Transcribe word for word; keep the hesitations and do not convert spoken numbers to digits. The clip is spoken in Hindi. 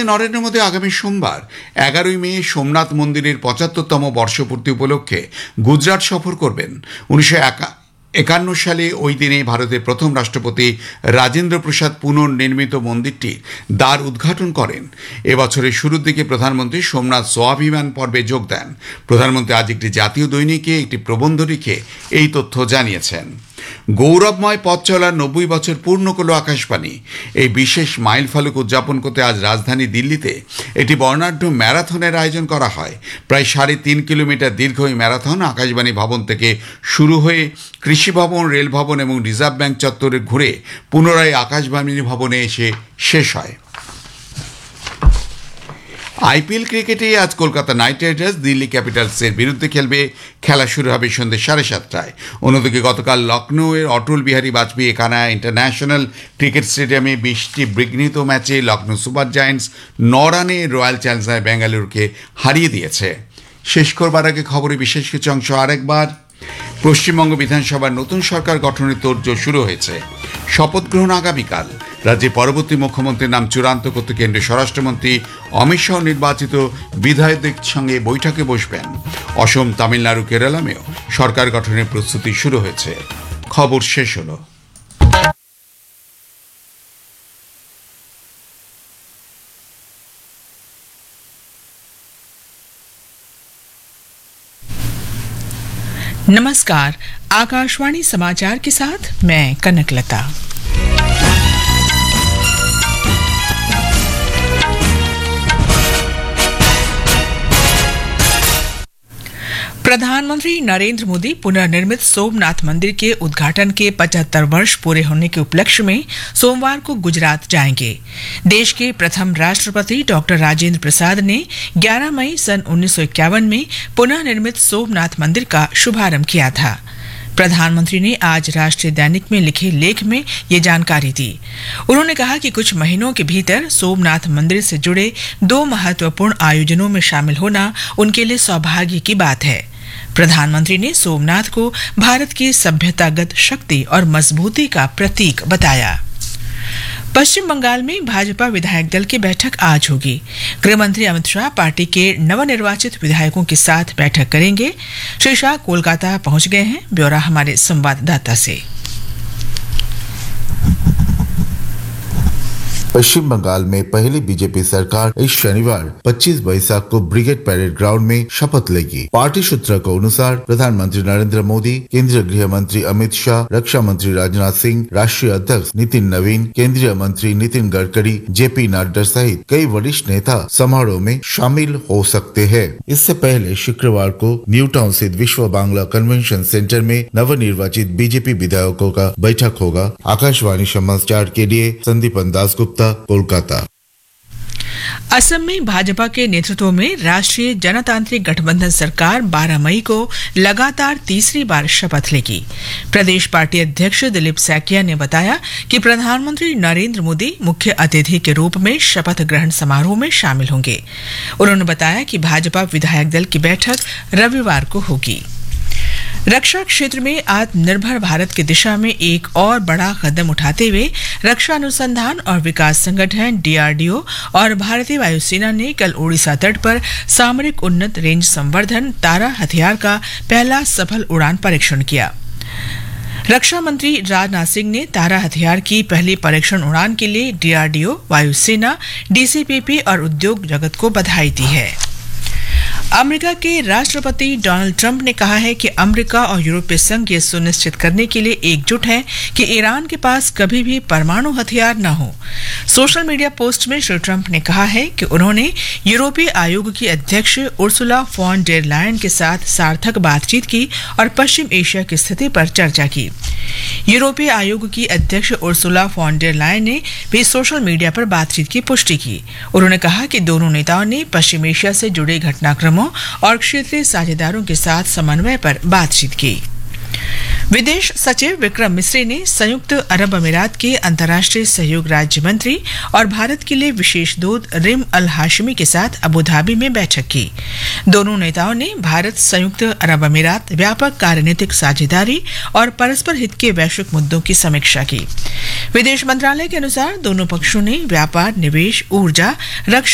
নরেন্দ্র মোদী আগামী সোমবার এগারোই মে সোমনাথ মন্দিরের পঁচাত্তরতম বর্ষপূর্তি উপলক্ষে গুজরাট সফর করবেন। উনিশশো একান্ন সালে ওই দিনে ভারতের প্রথম রাষ্ট্রপতি রাজেন্দ্র প্রসাদ পুনর্নির্মিত মন্দিরটির দ্বার উদ্ঘাটন করেন। এবছরের শুরুর দিকে প্রধানমন্ত্রী সোমনাথ স্বাভিমান পর্বে যোগ দেন। প্রধানমন্ত্রী আজ একটি জাতীয় দৈনিকে একটি প্রবন্ধ লিখে এই তথ্য জানিয়েছেন। গৌরবময় পথ চলার নব্বই বছর পূর্ণ করল আকাশবাণী। এই বিশেষ মাইল ফলক উদযাপন করতে আজ রাজধানী দিল্লিতে একটি বর্ণাঢ্য ম্যারাথনের আয়োজন করা হয়। প্রায় সাড়ে তিন কিলোমিটার দীর্ঘ এই ম্যারাথন আকাশবাণী ভবন থেকে শুরু হয়ে কৃষি ভবন, রেল ভবন এবং রিজার্ভ ব্যাংক চত্বরে ঘুরে পুনরায় আকাশবাণী ভবনে এসে শেষ হয়। আইপিএল ক্রিকেটে আজ কলকাতা নাইট রাইডার্স দিল্লি ক্যাপিটালসের বিরুদ্ধে খেলবে। খেলা শুরু হবে সন্ধ্যে সাড়ে সাতটায়। অন্যদিকে গতকাল লখনৌয়ের অটল বিহারী বাজপেয়ী একানা ইন্টারন্যাশনাল ক্রিকেট স্টেডিয়ামে বৃষ্টি বিঘ্নিত ম্যাচে লখনৌ সুপার জায়ান্টস ন রানে রয়্যাল চ্যালেঞ্জার্স বেঙ্গালুরুকে হারিয়ে দিয়েছে। শেষ করবার আগে খবরে বিশেষ কিছু অংশ আরেকবার। পশ্চিমবঙ্গ বিধানসভার নতুন সরকার গঠনের তোড়জোড় শুরু হয়েছে। শপথ গ্রহণ আগামীকাল। রাজ্যে পরবর্তী মুখ্যমন্ত্রীর নাম চূড়ান্ত করতে কেন্দ্রীয় স্বরাষ্ট্রমন্ত্রী অমিত শাহ নির্বাচিত বিধায়কদের সঙ্গে বৈঠকে বসবেন। অসম, তামিলনাড়ু, কেরালামেও সরকার গঠনের প্রস্তুতি শুরু হয়েছে। খবর শেষ হলো। नमस्कार, आकाशवाणी समाचार के साथ मैं कनकलता। प्रधानमंत्री नरेंद्र मोदी पुनर्निर्मित सोमनाथ मंदिर के उद्घाटन के पचहत्तर वर्ष पूरे होने के उपलक्ष्य में सोमवार को गुजरात जाएंगे। देश के प्रथम राष्ट्रपति डॉक्टर राजेंद्र प्रसाद ने ग्यारह मई सन उन्नीस सौ इक्यावन में पुनर्निर्मित सोमनाथ मंदिर का शुभारंभ किया था। प्रधानमंत्री ने आज राष्ट्रीय दैनिक में लिखे लेख में ये जानकारी दी। उन्होंने कहा कि कुछ महीनों के भीतर सोमनाथ मंदिर से जुड़े दो महत्वपूर्ण आयोजनों में शामिल होना उनके लिए सौभाग्य की बात है। प्रधानमंत्री ने सोमनाथ को भारत की सभ्यतागत शक्ति और मजबूती का प्रतीक बताया। पश्चिम बंगाल में भाजपा विधायक दल की बैठक आज होगी। गृह मंत्री अमित शाह पार्टी के नवनिर्वाचित विधायकों के साथ बैठक करेंगे। श्री शाह कोलकाता पहुंच गए हैं। ब्यौरा हमारे संवाददाता से। पश्चिम बंगाल में पहली बीजेपी सरकार इस शनिवार पच्चीस बैसाख को ब्रिगेड परेड ग्राउंड में शपथ लेगी। पार्टी सूत्रों के अनुसार प्रधानमंत्री नरेंद्र मोदी, केंद्रीय गृह मंत्री अमित शाह, रक्षा मंत्री राजनाथ सिंह, राष्ट्रीय अध्यक्ष नितिन नवीन, केंद्रीय मंत्री नितिन गडकरी, जेपी नड्डा सहित कई वरिष्ठ नेता समारोह में शामिल हो सकते हैं। इससे पहले शुक्रवार को न्यू टाउन स्थित विश्व बांग्ला कन्वेंशन सेंटर में नवनिर्वाचित बीजेपी विधायकों का बैठक होगा। आकाशवाणी समाचार के लिए संदीपन दासगुप्ता, कोलकाता। असम में भाजपा के नेतृत्व में राष्ट्रीय जनतांत्रिक गठबंधन सरकार बारह मई को लगातार तीसरी बार शपथ लेगी। प्रदेश पार्टी अध्यक्ष दिलीप सैकिया ने बताया कि प्रधानमंत्री नरेंद्र मोदी मुख्य अतिथि के रूप में शपथ ग्रहण समारोह में शामिल होंगे। उन्होंने बताया कि भाजपा विधायक दल की बैठक रविवार को होगी। रक्षा क्षेत्र में आत्मनिर्भर भारत की दिशा में एक और बड़ा कदम उठाते हुए रक्षा अनुसंधान और विकास संगठन डीआरडीओ और भारतीय वायुसेना ने कल ओडिशा तट पर सामरिक उन्नत रेंज संवर्धन तारा हथियार का पहला सफल उड़ान परीक्षण किया। रक्षा मंत्री राजनाथ सिंह ने तारा हथियार की पहली परीक्षण उड़ान के लिए डीआरडीओ, वायुसेना, डीसीपीपी और उद्योग जगत को बधाई दी है। अमेरिका के राष्ट्रपति डोनाल्ड ट्रंप ने कहा है कि अमेरिका और यूरोपीय संघ ये सुनिश्चित करने के लिए एकजुट हैं कि ईरान के पास कभी भी परमाणु हथियार न हो। सोशल मीडिया पोस्ट में श्री ट्रंप ने कहा है कि उन्होंने यूरोपीय आयोग की अध्यक्ष उर्सुला फॉन डेर लायन के साथ सार्थक बातचीत की और पश्चिम एशिया की स्थिति पर चर्चा की। यूरोपीय आयोग की अध्यक्ष उर्सुला फॉन डेर लायन ने भी सोशल मीडिया पर बातचीत की पुष्टि की। उन्होंने कहा कि दोनों नेताओं ने पश्चिम एशिया से जुड़े घटनाक्रमों और क्षेत्रीय साझेदारों के साथ समन्वय पर बातचीत की। विदेश सचिव विक्रम मिस्री ने संयुक्त अरब अमीरात के अंतर्राष्ट्रीय सहयोग राज्य मंत्री और भारत के लिए विशेष दूत रिम अल हाशमी के साथ अबुधाबी में बैठक की। दोनों नेताओं ने भारत संयुक्त अरब अमीरात व्यापक कार्यनीतिक साझेदारी और परस्पर हित के वैश्विक मुद्दों की समीक्षा की। विदेश मंत्रालय के अनुसार दोनों पक्षों ने व्यापार, निवेश, ऊर्जा, रक्षा